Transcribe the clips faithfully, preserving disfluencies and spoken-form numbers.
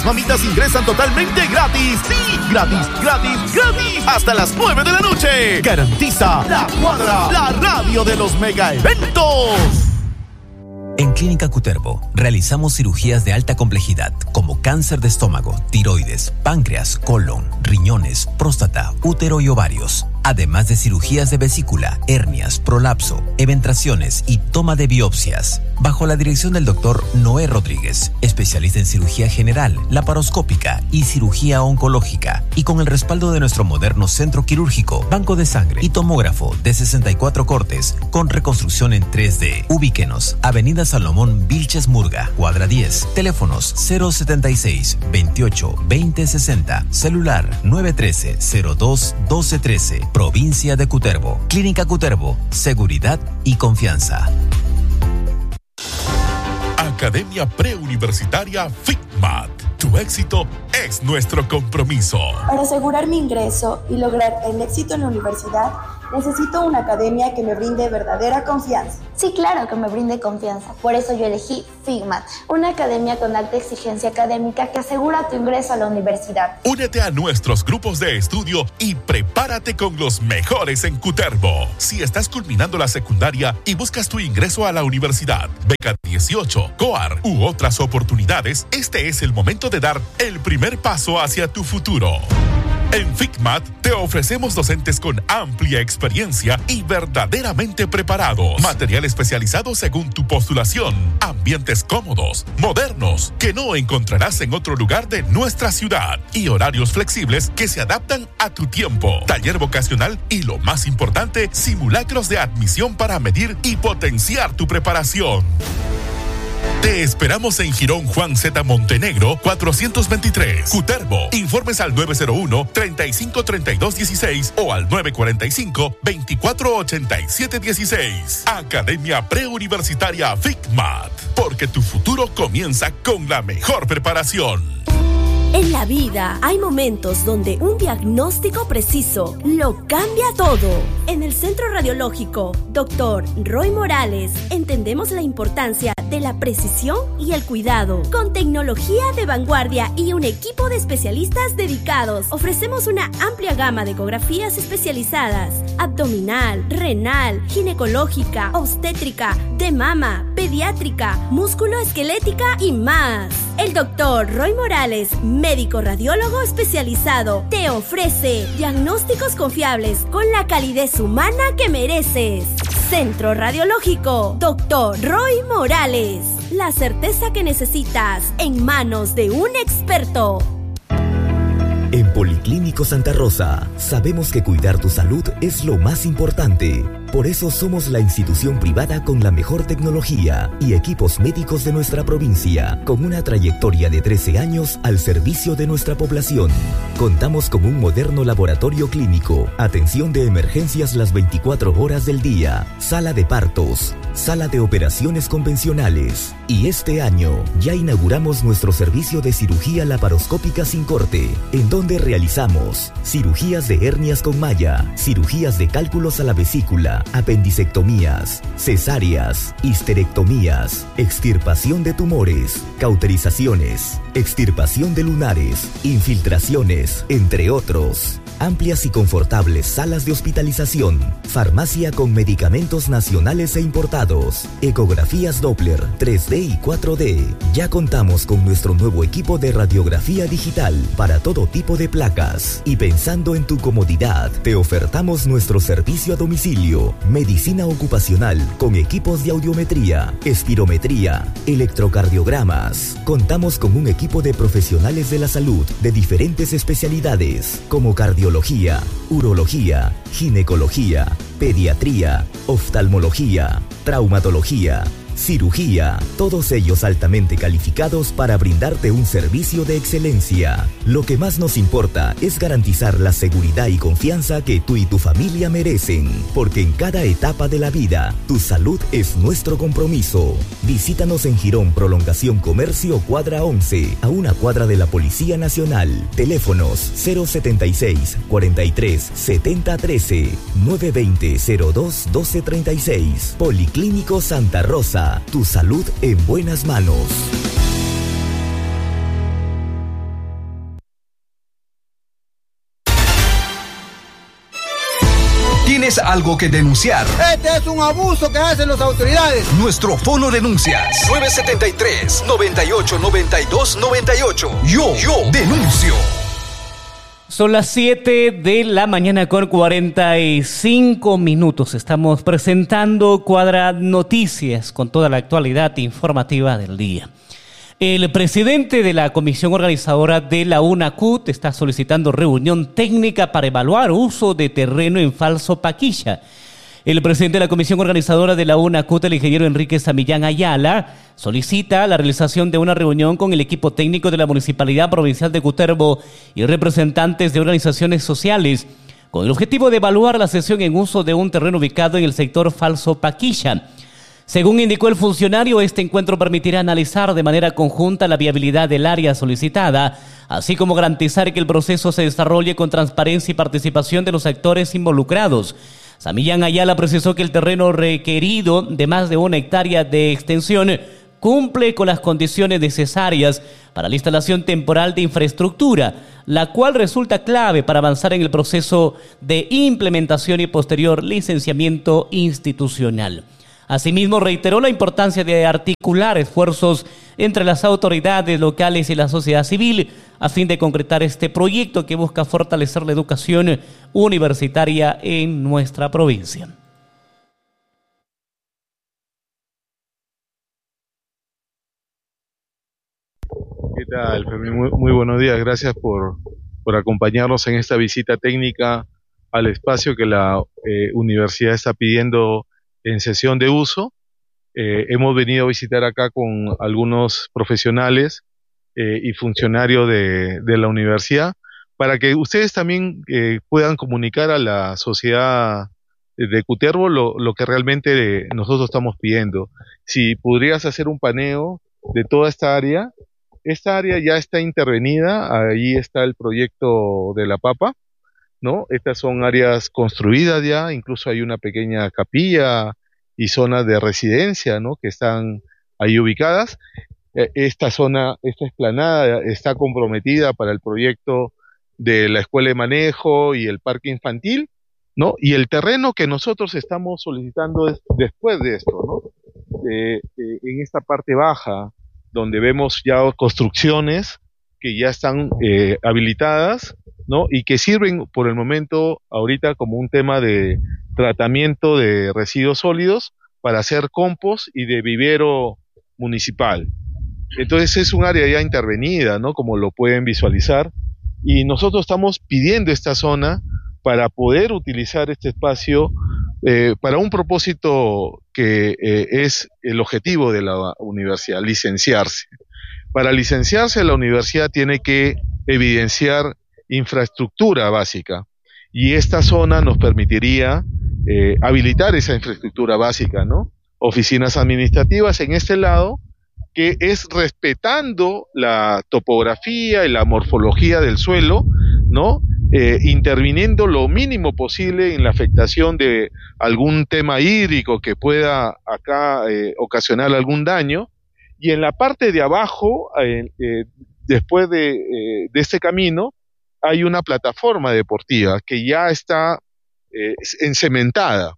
Mamitas ingresan totalmente gratis. Sí, gratis, gratis, gratis. Hasta las nueve de la noche. Garantiza La Cuadra, la radio de los mega eventos. En Clínica Cutervo realizamos cirugías de alta complejidad como cáncer de estómago, tiroides, páncreas, colon, riñones, próstata, útero y ovarios. Además de cirugías de vesícula, hernias, prolapso, eventraciones y toma de biopsias. Bajo la dirección del doctor Noé Rodríguez, especialista en cirugía general, laparoscópica y cirugía oncológica. Y con el respaldo de nuestro moderno centro quirúrgico, banco de sangre y tomógrafo de sesenta y cuatro cortes con reconstrucción en tres D. Ubíquenos, Avenida Salomón Vilches Murga, cuadra diez. Teléfonos cero setenta y seis, veintiocho, veinte sesenta. Celular nueve uno tres, cero dos, doce trece. Provincia de Cutervo. Clínica Cutervo. Seguridad y confianza. Academia Preuniversitaria FICMAT. Tu éxito es nuestro compromiso. Para asegurar mi ingreso y lograr el éxito en la universidad, necesito una academia que me brinde verdadera confianza. Sí, claro que me brinde confianza. Por eso yo elegí FICMAT, una academia con alta exigencia académica que asegura tu ingreso a la universidad. Únete a nuestros grupos de estudio y prepárate con los mejores en Cutervo. Si estás culminando la secundaria y buscas tu ingreso a la universidad, beca dieciocho, COAR u otras oportunidades, este es el momento de dar el primer paso hacia tu futuro. En FICMAT te ofrecemos docentes con amplia experiencia y verdaderamente preparados. Material especializado según tu postulación. Ambientes cómodos, modernos, que no encontrarás en otro lugar de nuestra ciudad. Y horarios flexibles que se adaptan a tu tiempo. Taller vocacional y, lo más importante, simulacros de admisión para medir y potenciar tu preparación. Te esperamos en Girón Juan Z. Montenegro, cuatrocientos veintitrés, Cutervo. Informes al nueve cero uno, treinta y cinco, treinta y dos dieciséis o al nueve cuarenta y cinco, veinticuatro ochenta y siete dieciséis. Academia Preuniversitaria FICMAT, porque tu futuro comienza con la mejor preparación. En la vida hay momentos donde un diagnóstico preciso lo cambia todo. En el Centro Radiológico doctor Roy Morales entendemos la importancia de la precisión y el cuidado. Con tecnología de vanguardia y un equipo de especialistas dedicados, ofrecemos una amplia gama de ecografías especializadas: abdominal, renal, ginecológica, obstétrica, de mama, pediátrica, músculo-esquelética y más. El doctor Roy Morales, médico radiólogo especializado, te ofrece diagnósticos confiables con la calidez humana que mereces. Centro Radiológico doctor Roy Morales. La certeza que necesitas en manos de un experto. En Policlínico Santa Rosa sabemos que cuidar tu salud es lo más importante. Por eso somos la institución privada con la mejor tecnología y equipos médicos de nuestra provincia, con una trayectoria de trece años al servicio de nuestra población. Contamos con un moderno laboratorio clínico, atención de emergencias las veinticuatro horas del día, sala de partos, sala de operaciones convencionales. Y este año ya inauguramos nuestro servicio de cirugía laparoscópica sin corte, en donde realizamos cirugías de hernias con malla, cirugías de cálculos a la vesícula, apendicectomías, cesáreas, histerectomías, extirpación de tumores, cauterizaciones, extirpación de lunares, infiltraciones, entre otros. Amplias y confortables salas de hospitalización, farmacia con medicamentos nacionales e importados, ecografías Doppler, tres D y cuatro D. Ya contamos con nuestro nuevo equipo de radiografía digital para todo tipo de placas. Y pensando en tu comodidad, te ofertamos nuestro servicio a domicilio, medicina ocupacional con equipos de audiometría, espirometría, electrocardiogramas. Contamos con un equipo de profesionales de la salud de diferentes especialidades como cardiología, urología, ginecología, pediatría, oftalmología, traumatología, cirugía, todos ellos altamente calificados para brindarte un servicio de excelencia. Lo que más nos importa es garantizar la seguridad y confianza que tú y tu familia merecen, porque en cada etapa de la vida, tu salud es nuestro compromiso. Visítanos en Girón Prolongación Comercio Cuadra once, a una cuadra de la Policía Nacional. Teléfonos cero setenta y seis, cuarenta y tres, setenta trece, nueve veinte, cero dos, doce treinta y seis. Policlínico Santa Rosa. Tu salud en buenas manos. tienes algo que denunciar. Este es un abuso que hacen las autoridades. Nuestro fono denuncias nueve siete tres, noventa y ocho, noventa y dos, noventa y ocho. Yo, yo denuncio. Son las siete de la mañana con cuarenta y cinco minutos. Estamos presentando Cuadra Noticias con toda la actualidad informativa del día. El presidente de la comisión organizadora de la UNACUT está solicitando reunión técnica para evaluar uso de terreno en Falso Paquilla. El presidente de la comisión organizadora de la UNACUT, el ingeniero Enrique Samillán Ayala, solicita la realización de una reunión con el equipo técnico de la Municipalidad Provincial de Cutervo y representantes de organizaciones sociales con el objetivo de evaluar la cesión en uso de un terreno ubicado en el sector Falso Paquilla. Según indicó el funcionario, este encuentro permitirá analizar de manera conjunta la viabilidad del área solicitada, así como garantizar que el proceso se desarrolle con transparencia y participación de los actores involucrados. Samillán Ayala precisó que el terreno requerido de más de una hectárea de extensión cumple con las condiciones necesarias para la instalación temporal de infraestructura, la cual resulta clave para avanzar en el proceso de implementación y posterior licenciamiento institucional. Asimismo, reiteró la importancia de articular esfuerzos entre las autoridades locales y la sociedad civil a fin de concretar este proyecto que busca fortalecer la educación universitaria en nuestra provincia. ¿Qué tal, Fermín? Muy, muy buenos días. Gracias por, por acompañarnos en esta visita técnica al espacio que la eh, universidad está pidiendo en sesión de uso. Eh, hemos venido a visitar acá con algunos profesionales eh, y funcionarios de, de la universidad para que ustedes también eh, puedan comunicar a la sociedad de Cutervo lo, lo que realmente nosotros estamos pidiendo. Si podrías hacer un paneo de toda esta área. Esta área ya está intervenida, ahí está el proyecto de la papa, ¿no? Estas son áreas construidas ya, incluso hay una pequeña capilla y zonas de residencia, ¿no? Que están ahí ubicadas. Esta zona, esta explanada está comprometida para el proyecto de la escuela de manejo y el parque infantil, ¿no? Y el terreno que nosotros estamos solicitando es después de esto, ¿no? Eh, eh, en esta parte baja, donde vemos ya construcciones que ya están eh, habilitadas, ¿no? Y que sirven por el momento ahorita como un tema de tratamiento de residuos sólidos para hacer compost y de vivero municipal. Entonces es un área ya intervenida, ¿no? Como lo pueden visualizar, y nosotros estamos pidiendo esta zona para poder utilizar este espacio eh, para un propósito que eh, es el objetivo de la universidad, licenciarse. Para licenciarse, la universidad tiene que evidenciar infraestructura básica, y esta zona nos permitiría eh, habilitar esa infraestructura básica, ¿no? Oficinas administrativas en este lado, que es respetando la topografía y la morfología del suelo, ¿no? Eh, interviniendo lo mínimo posible en la afectación de algún tema hídrico que pueda acá eh, ocasionar algún daño. Y en la parte de abajo, eh, eh, después de, eh, de este camino, hay una plataforma deportiva que ya está eh, encementada,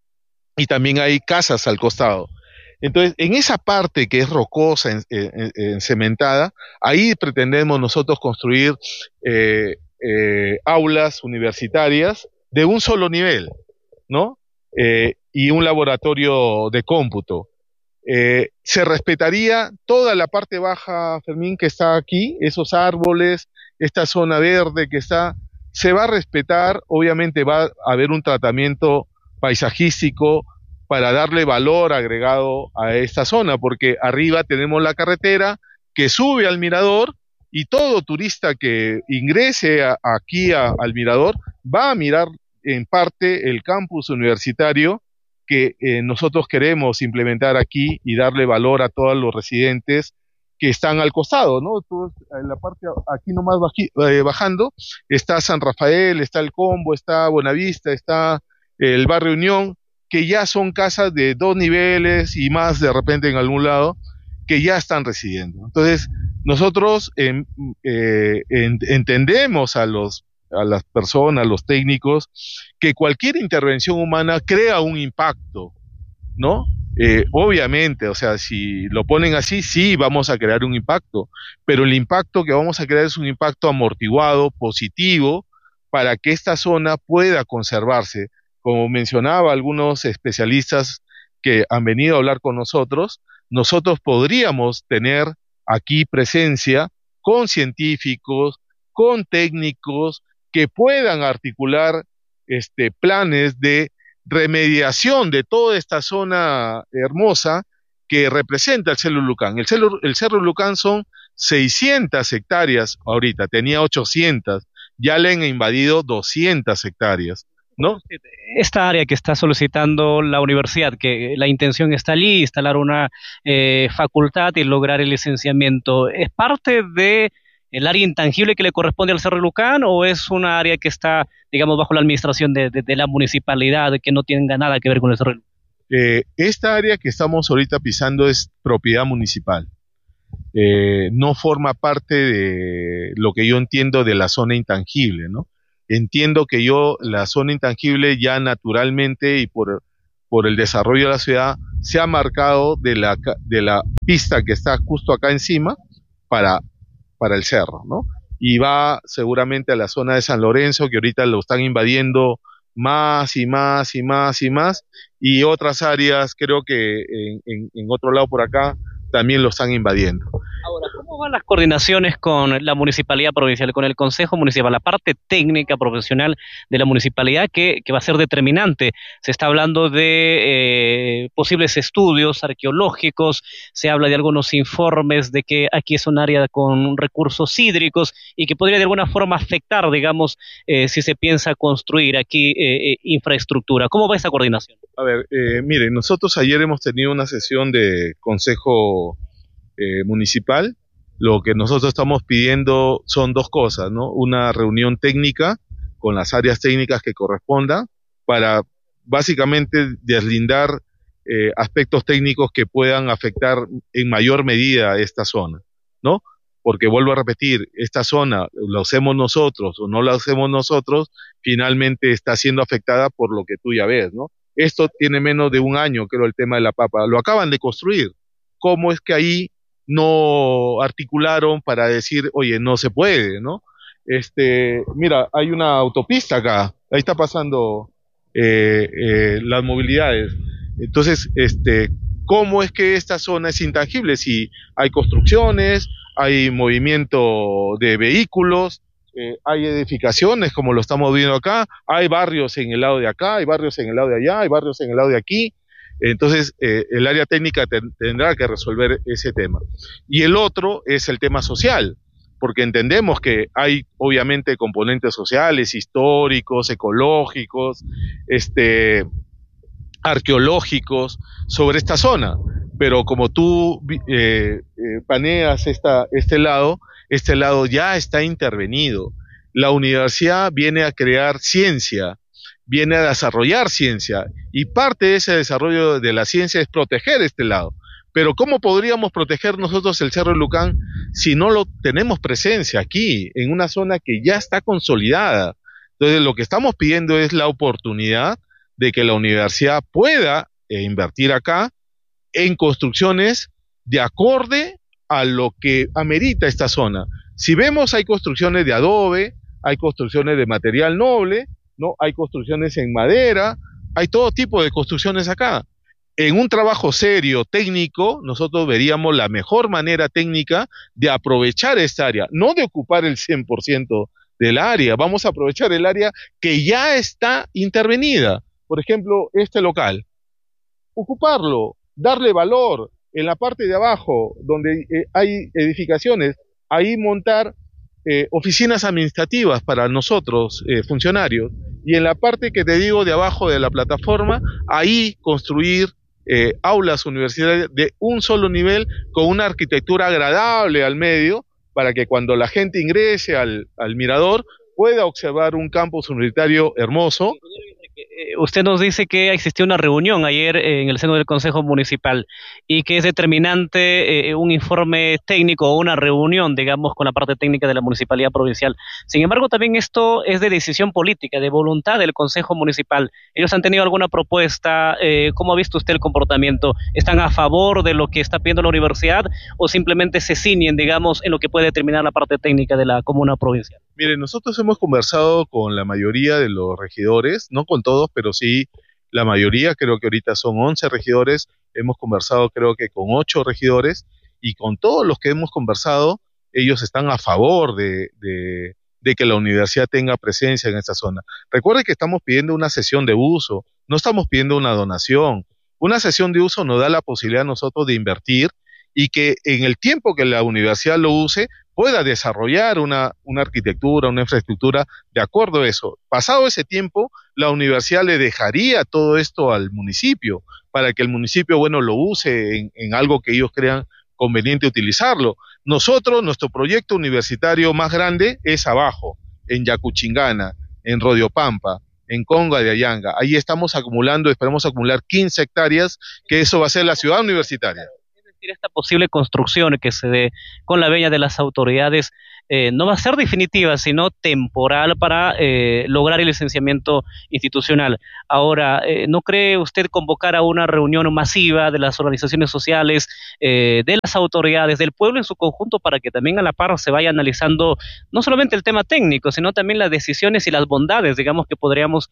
y también hay casas al costado. Entonces, en esa parte que es rocosa, en, en, en cementada, ahí pretendemos nosotros construir eh, eh, aulas universitarias de un solo nivel, ¿no? Eh, y un laboratorio de cómputo. Eh, se respetaría toda la parte baja, Fermín, que está aquí, esos árboles, esta zona verde que está, se va a respetar. Obviamente va a haber un tratamiento paisajístico para darle valor agregado a esta zona, porque arriba tenemos la carretera que sube al mirador, y todo turista que ingrese a, aquí a, al mirador va a mirar en parte el campus universitario que eh, nosotros queremos implementar aquí y darle valor a todos los residentes que están al costado, ¿no? Todos, en la parte aquí nomás baji, eh, bajando está San Rafael, está el Combo, está Buenavista, está eh, el barrio Unión, que ya son casas de dos niveles y más de repente en algún lado, que ya están residiendo. Entonces, nosotros eh, eh, en, entendemos a los a las personas, a los técnicos, que cualquier intervención humana crea un impacto, ¿no? Eh, obviamente, o sea, si lo ponen así, sí vamos a crear un impacto, pero el impacto que vamos a crear es un impacto amortiguado, positivo, para que esta zona pueda conservarse. Como mencionaba algunos especialistas que han venido a hablar con nosotros, nosotros podríamos tener aquí presencia con científicos, con técnicos que puedan articular este, planes de remediación de toda esta zona hermosa que representa el Cerro Lucán. El Cerro, el Cerro Lucán son seiscientas hectáreas ahorita, tenía ochocientas, ya le han invadido doscientas hectáreas, ¿no? Esta área que está solicitando la universidad, que la intención está allí, instalar una eh, facultad y lograr el licenciamiento, ¿es parte de el área intangible que le corresponde al Cerro Lucán o es una área que está, digamos, bajo la administración de, de, de la municipalidad, que no tenga nada que ver con el Cerro Lucán? Eh, esta área que estamos ahorita pisando es propiedad municipal. Eh, no forma parte de lo que yo entiendo de la zona intangible, ¿no? Entiendo que yo, la zona intangible ya naturalmente y por, por el desarrollo de la ciudad, se ha marcado de la, de la pista que está justo acá encima para para el cerro, ¿no? Y va seguramente a la zona de San Lorenzo, que ahorita lo están invadiendo más y más y más y más, y otras áreas, creo que en, en, en otro lado por acá, también lo están invadiendo. Ahora, ¿cómo van las coordinaciones con la municipalidad provincial, con el consejo municipal, la parte técnica profesional de la municipalidad que, que va a ser determinante? Se está hablando de eh, posibles estudios arqueológicos, se habla de algunos informes de que aquí es un área con recursos hídricos y que podría de alguna forma afectar, digamos, eh, si se piensa construir aquí eh, eh, infraestructura. ¿Cómo va esa coordinación? A ver, eh, miren, nosotros ayer hemos tenido una sesión de consejo Eh, municipal. Lo que nosotros estamos pidiendo son dos cosas, ¿no? Una reunión técnica con las áreas técnicas que correspondan para básicamente deslindar eh, aspectos técnicos que puedan afectar en mayor medida esta zona, ¿no? Porque vuelvo a repetir, esta zona, lo hacemos nosotros o no lo hacemos nosotros, finalmente está siendo afectada por lo que tú ya ves, ¿no? Esto tiene menos de un año, creo, el tema de la papa. Lo acaban de construir. ¿Cómo es que ahí no articularon para decir, oye, no se puede, ¿no? Este, mira, hay una autopista acá, ahí está pasando eh, eh, las movilidades. Entonces, este, ¿cómo es que esta zona es intangible? Si hay construcciones, hay movimiento de vehículos, eh, hay edificaciones como lo estamos viendo acá, hay barrios en el lado de acá, hay barrios en el lado de allá, hay barrios en el lado de aquí. Entonces, eh, el área técnica ten, tendrá que resolver ese tema. Y el otro es el tema social, porque entendemos que hay obviamente componentes sociales, históricos, ecológicos, este, arqueológicos sobre esta zona. Pero como tú eh, eh, paneas esta, este lado, este lado ya está intervenido. La universidad viene a crear ciencia, viene a desarrollar ciencia, y parte de ese desarrollo de la ciencia es proteger este lado. Pero ¿cómo podríamos proteger nosotros el Cerro Lucán si no lo tenemos presencia aquí, en una zona que ya está consolidada? Entonces, lo que estamos pidiendo es la oportunidad de que la universidad pueda eh, invertir acá en construcciones de acorde a lo que amerita esta zona. Si vemos, hay construcciones de adobe, hay construcciones de material noble, ¿no? Hay construcciones en madera, hay todo tipo de construcciones acá. En un trabajo serio, técnico, nosotros veríamos la mejor manera técnica de aprovechar esta área, no de ocupar el cien por ciento del área, vamos a aprovechar el área que ya está intervenida. Por ejemplo, este local, ocuparlo, darle valor. En la parte de abajo, donde eh, hay edificaciones, ahí montar Eh, oficinas administrativas para nosotros, eh, funcionarios, y en la parte que te digo de abajo de la plataforma, ahí construir eh, aulas universitarias de un solo nivel con una arquitectura agradable al medio, para que cuando la gente ingrese al, al mirador pueda observar un campus universitario hermoso. usted nos dice que existió una reunión ayer en el seno del Consejo Municipal y que es determinante eh, un informe técnico o una reunión, digamos, con la parte técnica de la Municipalidad Provincial. Sin embargo, también esto es de decisión política, de voluntad del Consejo Municipal. ¿Ellos han tenido alguna propuesta? Eh, ¿Cómo ha visto usted el comportamiento? ¿Están a favor de lo que está pidiendo la universidad o simplemente se ciñen, digamos, en lo que puede determinar la parte técnica de la comuna provincial? Mire, nosotros hemos conversado con la mayoría de los regidores, no con todos, pero sí la mayoría, creo que ahorita son once regidores, hemos conversado creo que con ocho regidores, y con todos los que hemos conversado, ellos están a favor de, de, de que la universidad tenga presencia en esta zona. Recuerde que estamos pidiendo una cesión de uso, no estamos pidiendo una donación. Una cesión de uso nos da la posibilidad a nosotros de invertir y que en el tiempo que la universidad lo use, pueda desarrollar una, una arquitectura, una infraestructura de acuerdo a eso. Pasado ese tiempo, la universidad le dejaría todo esto al municipio, para que el municipio, bueno, lo use en, en algo que ellos crean conveniente utilizarlo. Nosotros, nuestro proyecto universitario más grande es abajo, en Yacuchingana, en Rodiopampa, en Conga de Ayanga. Ahí estamos acumulando, esperamos acumular quince hectáreas, que eso va a ser la ciudad universitaria. Esta posible construcción que se dé con la venia de las autoridades eh, no va a ser definitiva, sino temporal para eh, lograr el licenciamiento institucional. Ahora, eh, ¿no cree usted convocar a una reunión masiva de las organizaciones sociales, eh, de las autoridades, del pueblo en su conjunto, para que también a la par se vaya analizando no solamente el tema técnico, sino también las decisiones y las bondades, digamos, que podríamos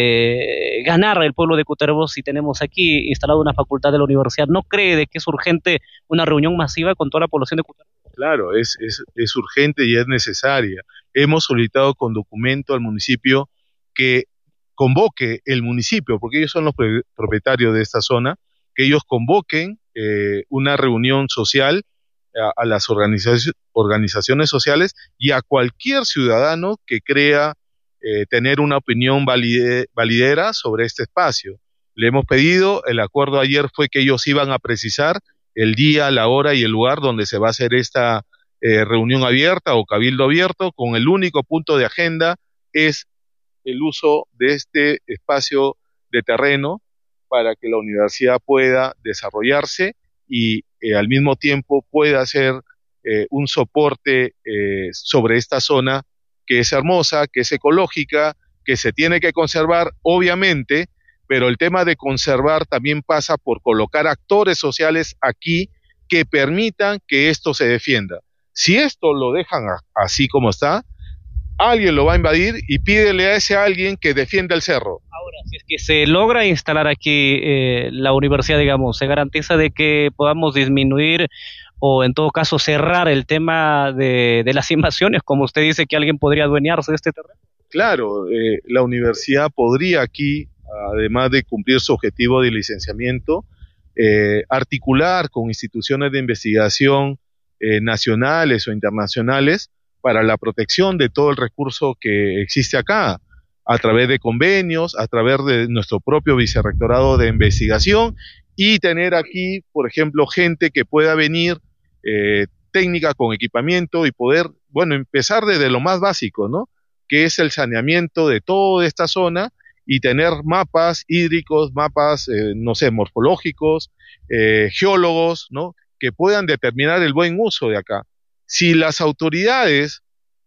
eh, ganar el pueblo de Cutervo si tenemos aquí instalado una facultad de la universidad? ¿No cree de que es urgente una reunión masiva con toda la población de Cutervo? Claro, es, es, es urgente y es necesaria. Hemos solicitado con documento al municipio que convoque el municipio, porque ellos son los propietarios de esta zona, que ellos convoquen eh, una reunión social a, a las organizaciones, organizaciones sociales y a cualquier ciudadano que crea eh, tener una opinión valide, validera sobre este espacio. Le hemos pedido, el acuerdo ayer fue que ellos iban a precisar el día, la hora y el lugar donde se va a hacer esta eh, reunión abierta o cabildo abierto, con el único punto de agenda es el uso de este espacio de terreno para que la universidad pueda desarrollarse y eh, al mismo tiempo pueda hacer eh, un soporte eh, sobre esta zona que es hermosa, que es ecológica, que se tiene que conservar, obviamente, pero el tema de conservar también pasa por colocar actores sociales aquí que permitan que esto se defienda. Si esto lo dejan a, así como está, alguien lo va a invadir y pídele a ese alguien que defienda el cerro. Ahora, si es que se logra instalar aquí eh, la universidad, digamos, se garantiza de que podamos disminuir o en todo caso cerrar el tema de, de las invasiones, como usted dice que alguien podría adueñarse de este terreno. Claro, eh, la universidad podría aquí, además de cumplir su objetivo de licenciamiento, eh, articular con instituciones de investigación eh, nacionales o internacionales para la protección de todo el recurso que existe acá, a través de convenios, a través de nuestro propio vicerrectorado de investigación, y tener aquí, por ejemplo, gente que pueda venir eh, técnica con equipamiento y poder, bueno, empezar desde lo más básico, ¿no?, que es el saneamiento de toda esta zona, y tener mapas hídricos, mapas, eh, no sé, morfológicos, eh, geólogos, ¿no?, que puedan determinar el buen uso de acá. Si las autoridades,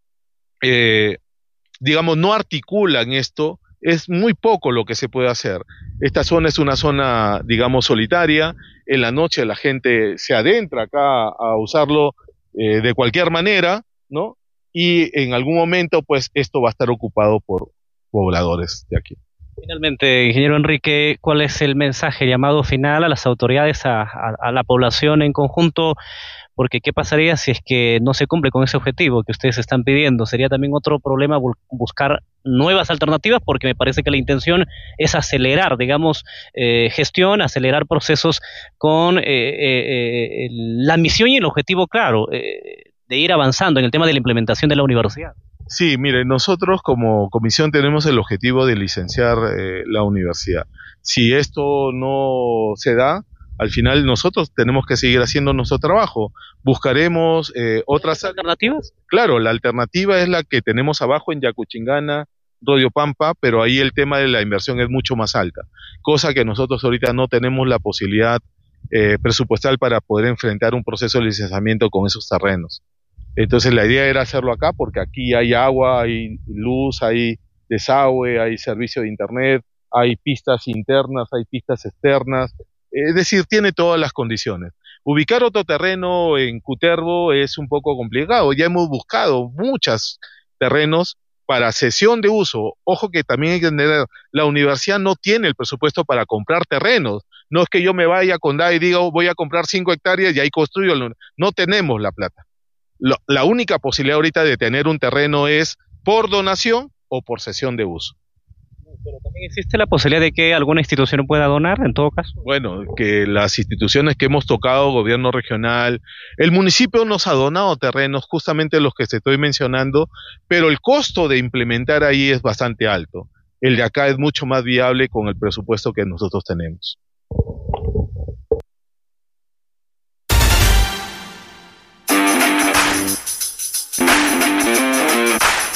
eh, digamos, no articulan esto, es muy poco lo que se puede hacer. Esta zona es una zona, digamos, solitaria. En la noche la gente se adentra acá a usarlo eh, de cualquier manera, ¿no? Y en algún momento, pues, esto va a estar ocupado por pobladores de aquí. Finalmente, ingeniero Enrique, ¿cuál es el mensaje, llamado final a las autoridades, a, a, a la población en conjunto? Porque ¿qué pasaría si es que no se cumple con ese objetivo que ustedes están pidiendo? Sería también otro problema buscar nuevas alternativas, porque me parece que la intención es acelerar, digamos, eh, gestión, acelerar procesos con eh, eh, eh, la misión y el objetivo claro, eh, de ir avanzando en el tema de la implementación de la universidad. Sí, mire, nosotros como comisión tenemos el objetivo de licenciar eh, la universidad. Si esto no se da, al final nosotros tenemos que seguir haciendo nuestro trabajo. Buscaremos eh, otras alternativas. Claro, la alternativa es la que tenemos abajo en Yacuchingana, Rodio Pampa, pero ahí el tema de la inversión es mucho más alta, cosa que nosotros ahorita no tenemos la posibilidad eh, presupuestal para poder enfrentar un proceso de licenciamiento con esos terrenos. Entonces la idea era hacerlo acá porque aquí hay agua, hay luz, hay desagüe, hay servicio de internet, hay pistas internas, hay pistas externas, es decir, tiene todas las condiciones. Ubicar otro terreno en Cutervo es un poco complicado, ya hemos buscado muchos terrenos para cesión de uso. Ojo que también hay que entender, la universidad no tiene el presupuesto para comprar terrenos, no es que yo me vaya a Condá y diga voy a comprar cinco hectáreas y ahí construyo, no tenemos la plata. La, la única posibilidad ahorita de tener un terreno es por donación o por cesión de uso. Pero también existe la posibilidad de que alguna institución pueda donar, en todo caso. Bueno, que las instituciones que hemos tocado, gobierno regional, el municipio nos ha donado terrenos, justamente los que te estoy mencionando, pero el costo de implementar ahí es bastante alto. El de acá es mucho más viable con el presupuesto que nosotros tenemos.